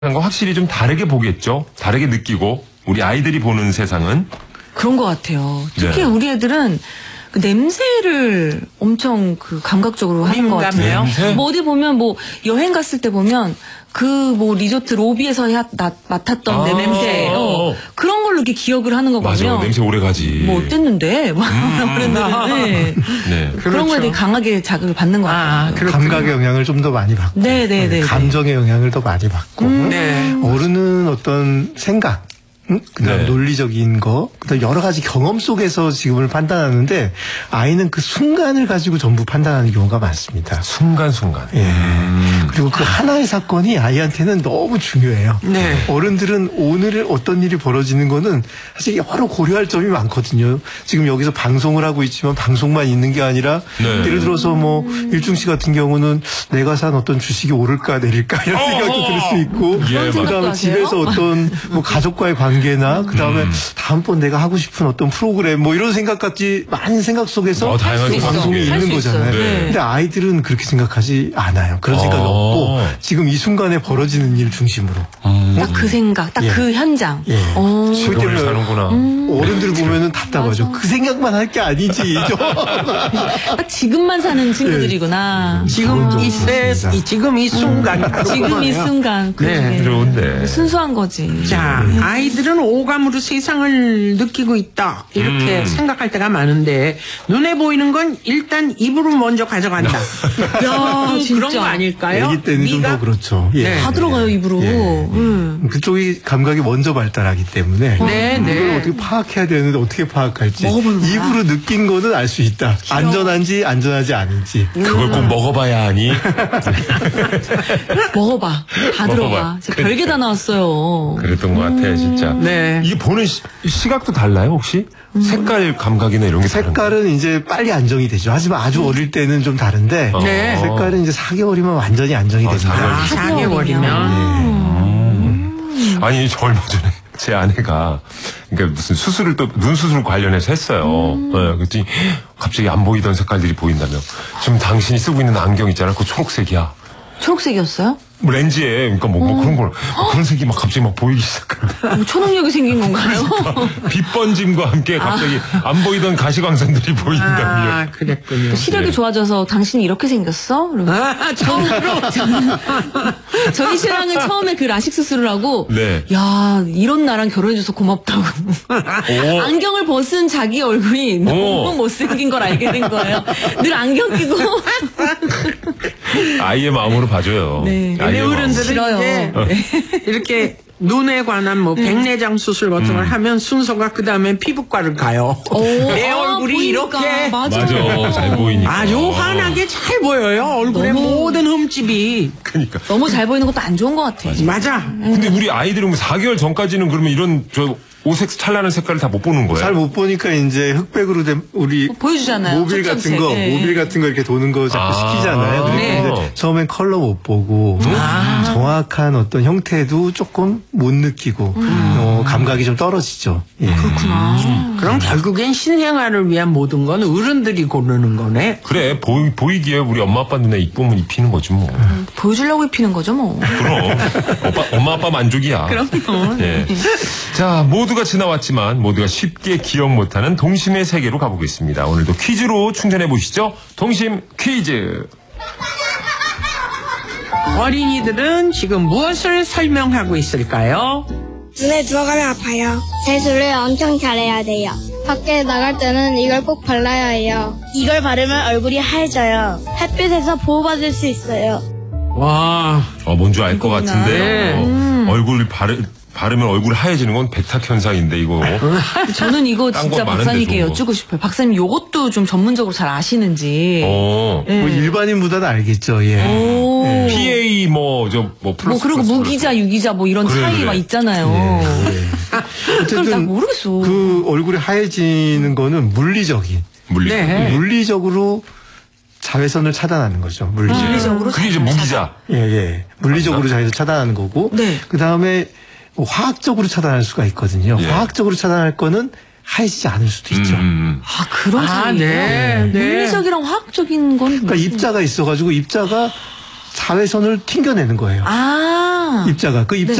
거 확실히 좀 다르게 보겠죠. 다르게 느끼고 우리 아이들이 보는 세상은 그런 것 같아요. 특히 네. 우리 애들은 그 냄새를 엄청 그 감각적으로 하는 것 같아요. 냄새? 뭐 어디 보면 뭐 여행 갔을 때 보면 그 뭐 리조트 로비에서 맡았던 내 냄새 그런 걸로 이렇게 기억을 하는 거거든요. 맞아, 냄새 오래 가지. 뭐 어땠는데 막 그랬는데 네. 그런 거에 되게 강하게 자극을 받는 것 같아요. 감각의 영향을 좀 더 많이 받고, 네네네. 감정의 영향을 더 많이 받고, 어른은 어떤 생각, 그다음 네. 논리적인 거, 그다음 여러 가지 경험 속에서 지금을 판단하는데 아이는 그 순간을 가지고 전부 판단하는 경우가 많습니다. 순간순간. 예. 그리고 그 하나의 사건이 아이한테는 너무 중요해요. 네. 어른들은 오늘 어떤 일이 벌어지는 거는 사실 여러 고려할 점이 많거든요. 지금 여기서 방송을 하고 있지만 방송만 있는 게 아니라 네. 예를 들어서 뭐 일중 씨 같은 경우는 내가 산 어떤 주식이 오를까 내릴까 이런 생각도 들 수 있고 예, 생각도 그다음에 하세요? 집에서 어떤 뭐 가족과의 관계나 그다음에 다음번 내가 하고 싶은 어떤 프로그램 뭐 이런 생각까지 많은 생각 속에서 다양한 이 방송이 할 있는 수 있어요. 거잖아요. 네. 근데 아이들은 그렇게 생각하지 않아요. 그런 생각이 없고 지금 이 순간에 벌어지는 일 중심으로. 딱 그 생각, 딱 예. 그 현장. 예. 지금을 때문에 사는구나. 어른들 보면은 답답하죠. 그 생각만 할 게 아니지. 딱 지금만 사는 친구들이구나. 지금 그런 이 점도 세, 있습니다. 지금 이 순간. 지금 이 순간. 그게 좋은데. 순수한 거지. 자, 아이들은 오감으로 세상을 느끼고 있다. 이렇게 생각할 때가 많은데, 눈에 보이는 건 일단 입으로 먼저 가져간다. 야, 진짜. 그런 거 아닐까요? 아기 때는 좀 더 그렇죠. 예. 다 들어가요, 입으로. 그쪽이 감각이 먼저 발달하기 때문에 네, 이걸 네. 어떻게 파악해야 되는데 어떻게 파악할지 먹어보는 거야. 입으로 느낀 거는 알 수 있다. 안전한지 안전하지 않은지. 그걸 꼭 먹어봐야 하니. 먹어봐. 다 들어가. 먹어봐. 진짜 별게 다 나왔어요. 그랬던 것 같아, 진짜. 네. 이게 보는 시각도 달라요, 혹시? 색깔 감각이나 이런 게 다른가요? 색깔은 이제 빨리 안정이 되죠. 하지만 아주 어릴 때는 좀 다른데 네. 색깔은 이제 4개월이면 완전히 안정이 됩니다. 4개월이면. 아니, 저 얼마 전에 제 아내가 그러니까 무슨 수술을 또 눈 수술 관련해서 했어요. 네, 그랬더니 갑자기 안 보이던 색깔들이 보인다며. 지금 당신이 쓰고 있는 안경 있잖아. 그거 초록색이야. 초록색이었어요? 뭐 렌즈에 그러니까 뭐 그런 걸 그런 색이 막 갑자기 막 보이기 시작한다. 뭐 초능력이 생긴 건가요? 빛 번짐과 함께 갑자기 안 보이던 가시광선들이 보인다며. 아, 그랬군요. 시력이 네. 좋아져서 당신이 이렇게 생겼어? 저희 신랑은 처음에 그 라식 수술을 하고 네. 야 이런 나랑 결혼해줘서 고맙다고 안경을 벗은 자기 얼굴이 너무 못생긴 걸 알게 된 거예요. 늘 안경 끼고 아이의 마음으로 봐줘요. 네. 아이의 마음. 어른들은 싫어요. 이제 이렇게 눈에 관한 뭐 백내장 수술 같은 걸 하면 순서가 그 다음에 피부과를 가요. 내 얼굴이 보이니까. 이렇게 맞아. 잘 보이니까. 아주 환하게 잘 보여요. 얼굴의 모든 흠집이. 그러니까. 너무 잘 보이는 것도 안 좋은 것 같아. 맞아. 근데 우리 아이들은 뭐 4개월 전까지는 그러면 이런 저 오색 찬란한 색깔을 다 못 보는 거예요? 잘 못 보니까 이제 흑백으로 된 우리 보여주잖아요. 모빌 같은 거, 네. 모빌 같은 거 이렇게 도는 거 자꾸 시키잖아요. 그러니까 네. 이제 처음엔 컬러 못 보고 정확한 어떤 형태도 조금 못 느끼고 감각이 좀 떨어지죠. 예. 그럼 결국엔 신생아를 위한 모든 건 어른들이 고르는 거네. 그래 보이기에 우리 엄마 아빠 눈에 이쁘면 입히는 거지 뭐. 보여주려고 입히는 거죠 뭐. 그럼 엄마 아빠 만족이야. 그럼요. 예. 자 모두가 지나왔지만 모두가 쉽게 기억 못하는 동심의 세계로 가보겠습니다. 오늘도 퀴즈로 충전해 보시죠. 동심 퀴즈. 어린이들은 지금 무엇을 설명하고 있을까요? 눈에 들어가면 아파요. 세수를 엄청 잘해야 돼요. 밖에 나갈 때는 이걸 꼭 발라야 해요. 이걸 바르면 얼굴이 하얘져요. 햇빛에서 보호받을 수 있어요. 와, 뭔지 알 것 같은데 네. 얼굴 바르면 얼굴 하얘지는 건 백탁 현상인데 이거. 저는 이거 딴 진짜 건 많은데 박사님께 좋은 거. 여쭙고 싶어요. 박사님 요것도 좀 전문적으로 잘 아시는지. 뭐 일반인보다는 알겠죠. 예. 오. PA 뭐 플러스 뭐 그리고 플러스 무기자, 유기자 뭐 이런 그래, 차이가 그래. 있잖아요. 그걸 나 어쨌든 모르겠어. 그 얼굴이 하얘지는 거는 물리적인 물리. 네. 물리적으로 자외선을 차단하는 거죠. 물리적으로. 그게 이제 무기자. 예. 물리적으로 자외선 차단하는 거고. 네. 그 다음에 화학적으로 차단할 수가 있거든요. 예. 화학적으로 차단할 거는 하얘지지 않을 수도 있죠. 아 그런 차이예요. 네, 네. 물리적이랑 화학적인 건 그러니까 입자가 있어가지고 입자가 자외선을 튕겨내는 거예요. 아. 입자가. 그 입자